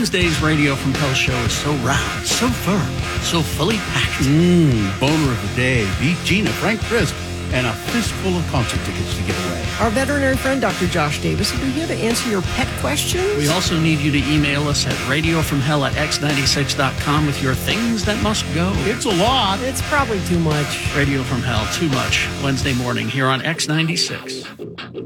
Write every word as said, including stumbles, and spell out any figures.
Wednesday's Radio from Hell show is so round, so firm, so fully packed. Mmm, boner of the day. Beat Gina, Frank Frisk, and a fistful of concert tickets to give away. Our veterinary friend, Doctor Josh Davis, will be here to answer your pet questions. We also need you to email us at radiofromhell at x ninety-six dot com with your things that must go. It's a lot. It's probably too much. Radio from Hell, too much. Wednesday morning here on X ninety-six.